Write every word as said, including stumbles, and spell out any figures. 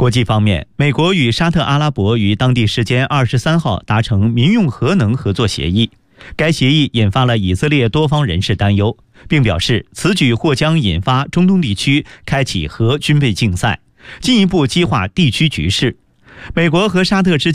国际方面，美国与沙特阿拉伯于当地时间二十三号达成民用核能合作协议，该协议引发了以色列多方人士担忧，并表示此举或将引发中东地区开启核军备竞赛，进一步激化地区局势。美国和沙特之